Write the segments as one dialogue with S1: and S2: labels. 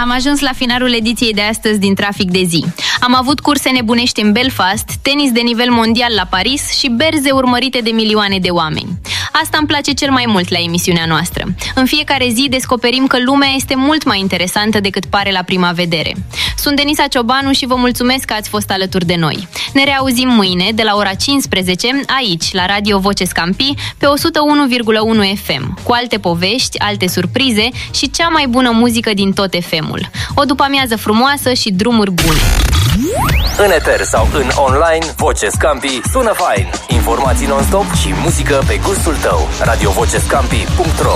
S1: Am ajuns la finalul ediției de astăzi din Trafic de zi. Am avut curse nebunești în Belfast, tenis de nivel mondial la Paris și berze urmărite de milioane de oameni. Asta îmi place cel mai mult la emisiunea noastră. În fiecare zi descoperim că lumea este mult mai interesantă decât pare la prima vedere. Sunt Denisa Ciobanu și vă mulțumesc că ați fost alături de noi. Ne reauzim mâine de la ora 15 aici, la Radio Voce Scampi, pe 101,1 FM, cu alte povești, alte surprize și cea mai bună muzică din tot FM-ul. O după-amiază frumoasă și drumuri bune.
S2: În eter sau în online, Voce Scampi sună fain. Informații non-stop și muzică pe gustul tău. radiovocescampi.ro.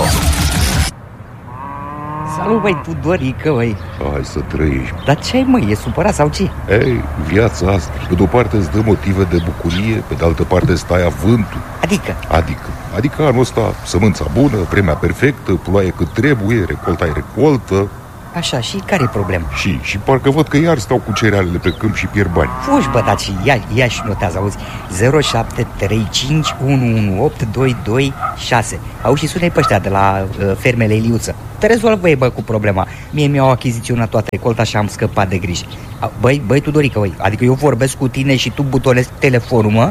S3: Salut, băi, Tudorică, băi.
S4: Hai să trăiești.
S3: Dar ce ai, măi, e supărat sau ce?
S4: Ei, viața asta. Pe de-o parte îți dă motive de bucurie, pe de altă parte stai avântul. Adică anul ăsta sămânța bună, vremea perfectă, ploaie cât trebuie, recolta-i recoltă.
S3: Așa, și care e problema?
S4: Și parcă văd că iar stau cu cerealele pe câmp și pierd bani.
S3: Fugi, bă, dar ia și notează, auzi, 0735 118 226. Auzi, și sună-i pe ăștia de la fermele Iliuță. Te rezolvă, bă, cu problema. Mie mi-au achiziționat toată recolta și am scăpat de griji. Băi, Tudorică, băi, adică eu vorbesc cu tine și tu butonezi telefonul, mă?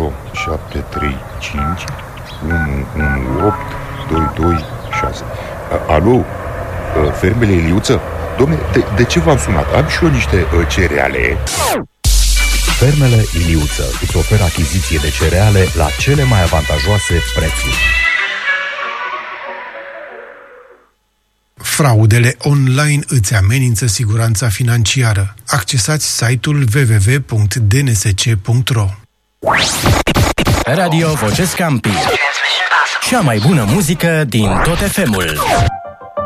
S4: 0735 118 226. Alo? Fermele Iliuță? Dom'le, de ce v-am sunat? Am și eu niște cereale.
S5: Fermele Iliuță îți oferă achiziție de cereale la cele mai avantajoase prețuri.
S6: Fraudele online îți amenință siguranța financiară. Accesați site-ul www.dnsc.ro.
S2: Radio Voce Scampi. Cea mai bună muzică din tot FM-ul.